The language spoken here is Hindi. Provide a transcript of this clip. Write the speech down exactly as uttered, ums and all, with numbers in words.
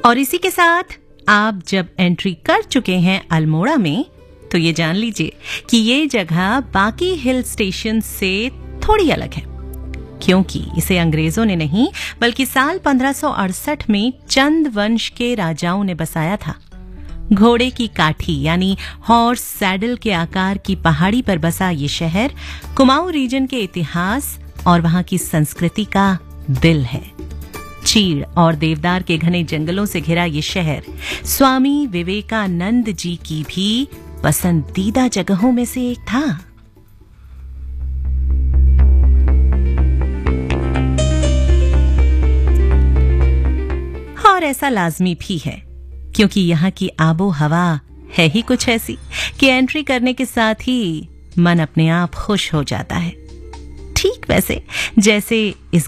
और इसी के साथ आप जब एंट्री कर चुके हैं अल्मोड़ा में, तो ये जान लीजिए कि ये जगह बाकी हिल स्टेशन से थोड़ी अलग है, क्योंकि इसे अंग्रेजों ने नहीं बल्कि साल पंद्रह सौ अड़सठ में चंद वंश के राजाओं ने बसाया था। घोड़े की काठी यानी हॉर्स सैडल के आकार की पहाड़ी पर बसा ये शहर कुमाऊं रीजन के इतिहास और वहां की संस्कृति का दिल है। चीड़ और देवदार के घने जंगलों से घिरा ये शहर स्वामी विवेकानंद जी की भी पसंदीदा जगहों में से एक था। और ऐसा लाजमी भी है, क्योंकि यहाँ की आबो हवा है ही कुछ ऐसी कि एंट्री करने के साथ ही मन अपने आप खुश हो जाता है। ठीक वैसे जैसे इस